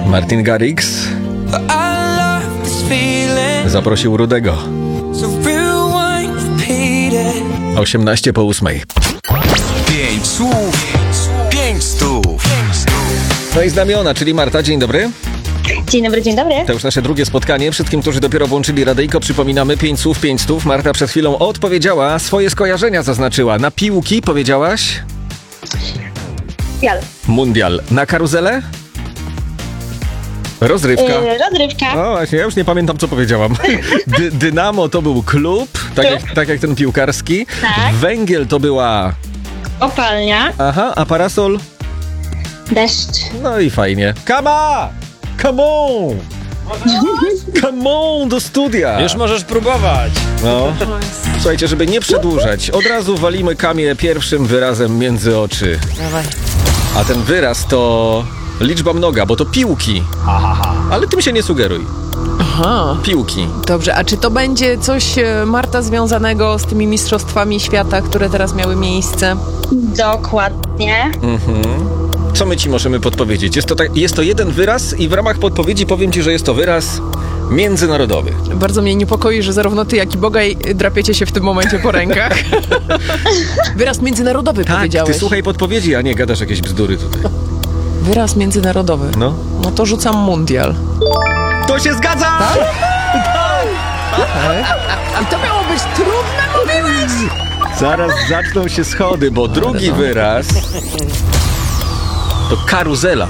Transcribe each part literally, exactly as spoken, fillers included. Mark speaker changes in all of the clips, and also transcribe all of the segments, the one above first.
Speaker 1: Martin Garrix zaprosił Rudego. osiemnaście po ósmej.
Speaker 2: Pięć słów, pięć stów.
Speaker 1: No i znamiona, czyli Marta, dzień dobry.
Speaker 3: Dzień dobry, dzień dobry.
Speaker 1: To już nasze drugie spotkanie. Wszystkim, którzy dopiero włączyli radyjko, przypominamy pięć słów, pięć stów. Marta przed chwilą odpowiedziała, swoje skojarzenia zaznaczyła. Na piłki powiedziałaś?
Speaker 3: Mundial.
Speaker 1: Mundial. Na karuzelę? Rozrywka.
Speaker 3: Yy, rozrywka.
Speaker 1: O właśnie, ja już nie pamiętam, co powiedziałam. Dy- Dynamo to był klub, tak jak, tak jak ten piłkarski.
Speaker 3: Tak.
Speaker 1: Węgiel to była...
Speaker 3: Opalnia.
Speaker 1: Aha, a parasol?
Speaker 3: Deszcz.
Speaker 1: No i fajnie. Kama! Come on! Come on do studia!
Speaker 4: Już możesz próbować.
Speaker 1: No. Słuchajcie, żeby nie przedłużać, od razu walimy Kamię pierwszym wyrazem między oczy.
Speaker 4: Dawaj.
Speaker 1: A ten wyraz to liczba mnoga, bo to piłki. Ale tym się nie sugeruj.
Speaker 5: Aha.
Speaker 1: Piłki.
Speaker 5: Dobrze, a czy to będzie coś, e, Marta, związanego z tymi mistrzostwami świata, które teraz miały miejsce?
Speaker 3: Dokładnie.
Speaker 1: Mhm. Co my ci możemy podpowiedzieć? Jest to, tak, jest to jeden wyraz i w ramach podpowiedzi powiem ci, że jest to wyraz międzynarodowy.
Speaker 5: Bardzo mnie niepokoi, że zarówno ty, jak i Bogaj drapiecie się w tym momencie po rękach. Wyraz międzynarodowy
Speaker 1: Tak,
Speaker 5: powiedziałeś.
Speaker 1: ty słuchaj podpowiedzi, a nie gadasz jakieś bzdury tutaj.
Speaker 5: Wyraz międzynarodowy.
Speaker 1: No.
Speaker 5: No to rzucam mundial.
Speaker 1: To się zgadza! Tak?
Speaker 5: I to miało być trudne, mówiłeś?
Speaker 1: Zaraz zaczną się schody, bo drugi wyraz to karuzela.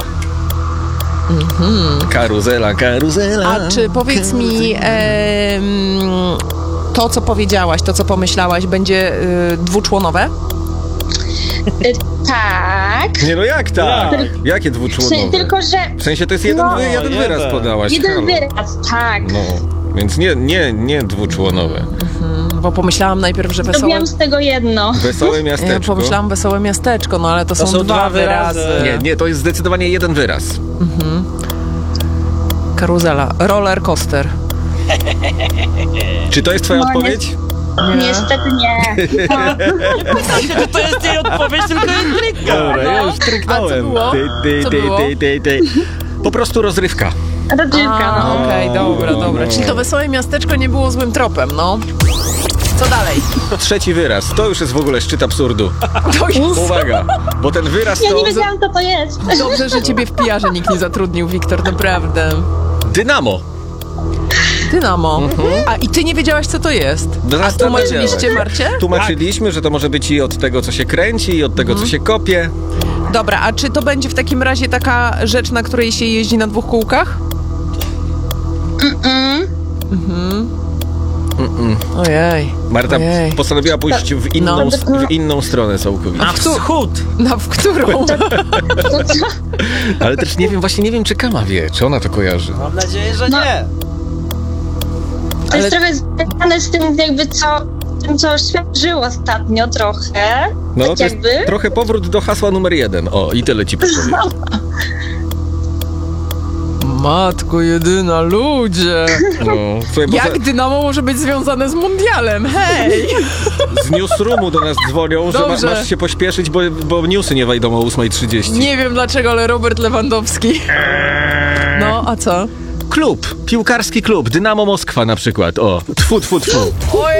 Speaker 1: Mhm. Karuzela, karuzela.
Speaker 5: A czy powiedz mi, em, to co powiedziałaś, to co pomyślałaś, będzie y, dwuczłonowe?
Speaker 3: Yy, tak.
Speaker 1: Nie no jak tak?
Speaker 4: Jak?
Speaker 1: Jakie dwuczłonowe?
Speaker 3: Czy, tylko, że
Speaker 1: W sensie to jest jeden,
Speaker 3: No,
Speaker 1: wy, jeden
Speaker 4: jeden.
Speaker 1: wyraz podałaś.
Speaker 3: jeden
Speaker 1: halo.
Speaker 3: wyraz, tak.
Speaker 1: No, więc nie, nie, nie dwuczłonowe.
Speaker 5: Bo pomyślałam najpierw, że wesołe...
Speaker 3: Zrobiłam z tego jedno.
Speaker 1: Wesołe
Speaker 5: Ja
Speaker 1: miasteczko.
Speaker 5: pomyślałam wesołe miasteczko, no ale to,
Speaker 4: To
Speaker 5: są,
Speaker 4: są
Speaker 5: dwa,
Speaker 4: dwa
Speaker 5: wyrazy.
Speaker 4: wyrazy.
Speaker 1: Nie, nie, to jest zdecydowanie jeden wyraz.
Speaker 5: Karuzela, roller coaster.
Speaker 1: Czy to jest twoja
Speaker 3: No,
Speaker 1: odpowiedź?
Speaker 3: Niestety nie.
Speaker 4: To jest jej odpowiedź, tylko jest trika.
Speaker 1: Dobra, ja już
Speaker 5: A co
Speaker 1: tryknąłem.
Speaker 5: było?
Speaker 1: Ty, ty,
Speaker 5: Co
Speaker 1: ty,
Speaker 5: było?
Speaker 1: ty, ty, ty. Po prostu rozrywka.
Speaker 3: Rozrywka,
Speaker 5: A,
Speaker 3: no.
Speaker 5: okej, dobra,
Speaker 1: no,
Speaker 5: dobra.
Speaker 1: no.
Speaker 5: Czyli to wesołe miasteczko nie było złym tropem, no. Co dalej?
Speaker 1: Trzeci wyraz. To już jest w ogóle szczyt absurdu.
Speaker 5: To jest...
Speaker 1: Uwaga, bo ten wyraz
Speaker 3: Ja
Speaker 1: to...
Speaker 3: nie wiedziałam, co to jest.
Speaker 5: Dobrze, że ciebie w pijarze nikt nie zatrudnił, Wiktor, naprawdę.
Speaker 1: Dynamo.
Speaker 5: Dynamo. A i ty nie wiedziałaś, co to jest?
Speaker 1: Zaraz
Speaker 5: A
Speaker 1: to
Speaker 5: tłumaczyliście,
Speaker 1: wiedziałeś.
Speaker 5: Marcie?
Speaker 1: Tłumaczyliśmy, że to może być i od tego, co się kręci, i od tego, co się kopie.
Speaker 5: Dobra, a czy to będzie w takim razie taka rzecz, na której się jeździ na dwóch kółkach? Ojej.
Speaker 1: Marta
Speaker 5: Ojej.
Speaker 1: postanowiła pójść w inną,
Speaker 5: No.
Speaker 1: w inną stronę całkowicie.
Speaker 4: Na wschód.
Speaker 5: Na w którą?
Speaker 3: To co?
Speaker 1: Ale też nie wiem, właśnie nie wiem, czy Kama wie, czy ona to kojarzy.
Speaker 4: Mam nadzieję, że
Speaker 3: No.
Speaker 4: nie.
Speaker 3: To jest trochę związane z tym, jakby co, tym, co świat żył ostatnio trochę.
Speaker 1: No,
Speaker 3: tak
Speaker 1: to jest
Speaker 3: jakby.
Speaker 1: trochę powrót do hasła numer jeden. O, i tyle ci powiem.
Speaker 5: Matko jedyna, ludzie!
Speaker 1: No, słuchaj, poza,
Speaker 5: Jak Dynamo może być związane z mundialem? Hej!
Speaker 1: z newsroomu do nas dzwonią, że ma,
Speaker 5: Dobrze.
Speaker 1: masz się pośpieszyć, bo, bo newsy nie wejdą o ósma trzydzieści.
Speaker 5: Nie wiem dlaczego, ale Robert Lewandowski. No, a co?
Speaker 1: Klub, piłkarski klub, Dynamo Moskwa na przykład. O, tfu, tfu, tfu.
Speaker 5: Oj,